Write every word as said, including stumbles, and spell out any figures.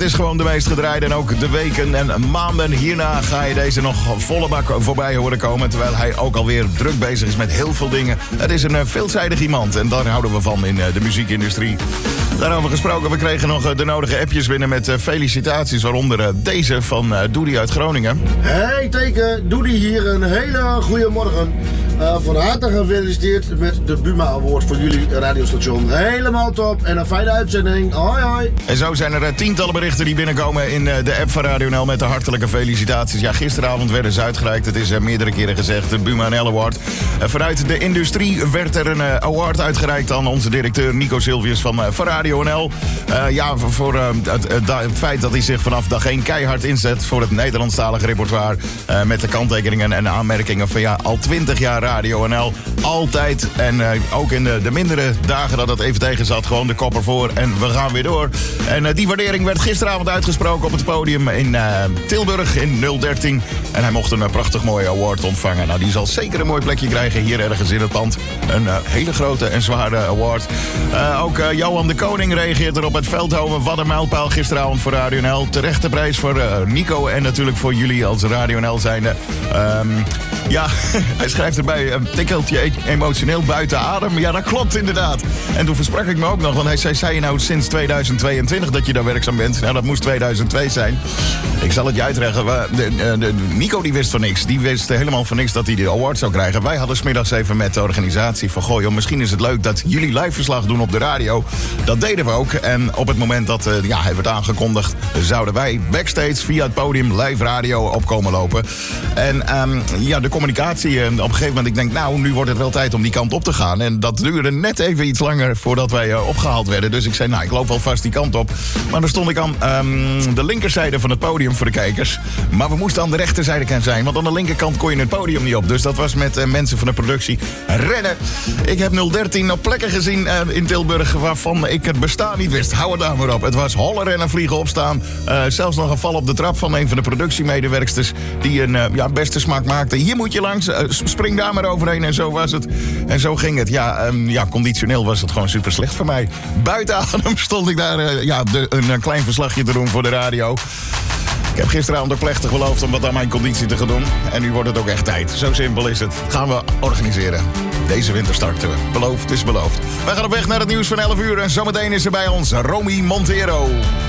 is gewoon de meest gedraaide. En ook de weken en maanden hierna ga je deze nog volle bak voorbij horen komen. Terwijl hij ook alweer druk bezig is met heel veel dingen. Het is een veelzijdig iemand en daar houden we van in de muziekindustrie. Daarover gesproken, we kregen nog de nodige appjes binnen met felicitaties. Waaronder deze van Doody uit Groningen. Hey Teken, Doody hier. Een hele goede morgen. Uh, van harte gefeliciteerd met de Buma Award voor jullie radiostation. Helemaal top en een fijne uitzending. Hoi hoi. En zo zijn er tientallen berichten die binnenkomen in de app van Radio N L met de hartelijke felicitaties. Ja, gisteravond werden ze uitgereikt. Het is meerdere keren gezegd, de Buma N L Award. Uh, vanuit de industrie werd er een uh, award uitgereikt aan onze directeur Nico Silvius van, uh, van Radio N L. Uh, ja, voor uh, het, het, het feit dat hij zich vanaf dag één keihard inzet voor het Nederlandstalige repertoire. Uh, met de kanttekeningen en aanmerkingen van ja, al twintig jaar Radio N L. Altijd. En uh, ook in de, de mindere dagen dat het even tegen zat. Gewoon de kop ervoor. En we gaan weer door. En uh, die waardering werd gisteravond uitgesproken op het podium in uh, Tilburg in nul dertien. En hij mocht een uh, prachtig mooie award ontvangen. Nou, die zal zeker een mooi plekje krijgen hier ergens in het pand. Een uh, hele grote en zware award. Uh, ook uh, Johan de Koning reageert erop het Veldhoven. Wat een mijlpaal gisteravond voor Radio N L. Terechte prijs voor uh, Nico en natuurlijk voor jullie als Radio N L zijnde. Um, ja, hij schrijft erbij een tikkeltje emotioneel buiten adem. Ja, dat klopt inderdaad. En toen versprak ik me ook nog, want hij zei, zei je nou sinds tweeduizend tweeëntwintig dat je daar werkzaam bent? Nou, dat moest tweeduizend twee zijn. Ik zal het je uitleggen. De, de, de, Nico die wist van niks. Die wist helemaal van niks dat hij de award zou krijgen. Wij hadden 's middags even met de organisatie van, goh joh, misschien is het leuk dat jullie live verslag doen op de radio. Dat deden we ook. En op het moment dat uh, ja, hij werd aangekondigd, zouden wij backstage via het podium live radio opkomen lopen. En um, ja, de communicatie, uh, op een gegeven moment, ik denk, nou, nu wordt het wel tijd om die kant op te gaan. En dat duurde net even iets langer voordat wij uh, opgehaald werden. Dus ik zei, nou, ik loop wel vast die kant op. Maar dan stond ik aan um, de linkerzijde van het podium voor de kijkers. Maar we moesten aan de rechterzijde gaan zijn, want aan de linkerkant kon je het podium niet op. Dus dat was met uh, mensen van de productie rennen. Ik heb nul dertien op plekken gezien uh, in Tilburg waarvan ik het bestaan niet wist. Hou het daar maar op. Het was hollen rennen, vliegen, opstaan. Uh, zelfs nog een val op de trap van een van de productiemedewerksters die een uh, ja, beste smaak maakte. Hier moet je langs, uh, spring daar maar overheen. En zo was het. En zo ging het. Ja, um, ja, conditioneel was het gewoon super slecht voor mij. Buiten adem stond ik daar uh, ja, de, een, een klein verslagje te doen voor de radio. Ik heb gisteravond ook plechtig beloofd om wat aan mijn conditie te gaan doen. En nu wordt het ook echt tijd. Zo simpel is het. Gaan we organiseren. Deze winter starten we. Beloofd is beloofd. Wij gaan op weg naar het nieuws van elf uur. En zometeen is er bij ons Romy Montero.